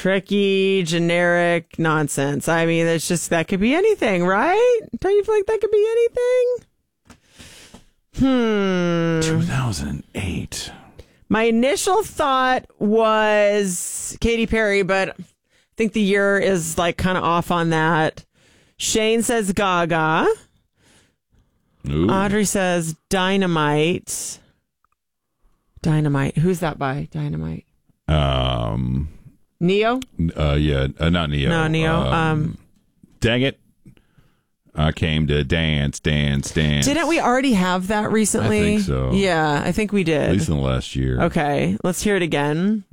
tricky, generic nonsense. I mean, it's just, that could be anything, right? Don't you feel like that could be anything? 2008. My initial thought was Katy Perry, but I think the year is like kind of off on that. Shane says Gaga. Ooh. Audrey says Dynamite. Dynamite. Who's that by? Dynamite. Neo? Yeah, not Neo. No, Neo. Dang it. I came to dance. Didn't we already have that recently? I think so. Yeah, I think we did. At least in the last year. Okay, let's hear it again.